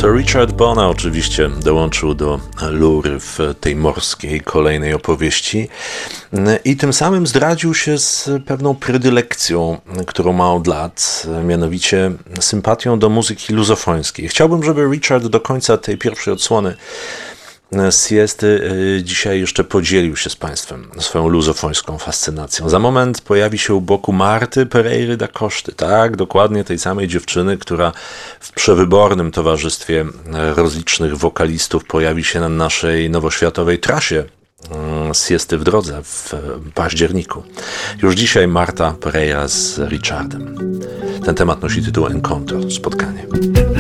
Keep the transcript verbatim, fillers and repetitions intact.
To Richard Bona oczywiście dołączył do lury w tej morskiej kolejnej opowieści i tym samym zdradził się z pewną predylekcją, którą ma od lat, mianowicie sympatią do muzyki luzofońskiej. Chciałbym, żeby Richard do końca tej pierwszej odsłony siesty dzisiaj jeszcze podzielił się z Państwem swoją luzofońską fascynacją. Za moment pojawi się u boku Marty Pereiry da Costy, tak, dokładnie tej samej dziewczyny, która w przewybornym towarzystwie rozlicznych wokalistów pojawi się na naszej nowoświatowej trasie siesty w drodze w październiku. Już dzisiaj Marta Pereira z Richardem. Ten temat nosi tytuł Encounter, spotkanie.